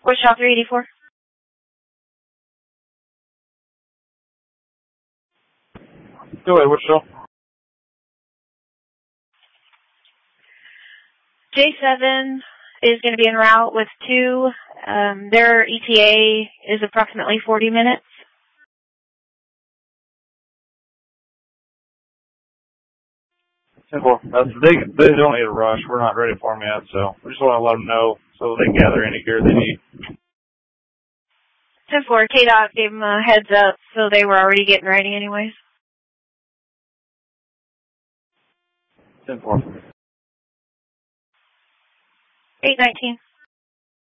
Wichita 384. Go ahead, Wichita. J7 is going to be en route with 2. Their ETA is approximately 40 minutes. Simple. They don't need a rush. We're not ready for them yet, so we just want to let them know so they can gather any gear they need. 10-4, KDOT gave them a heads up, so they were already getting ready anyways. 10-4. 819.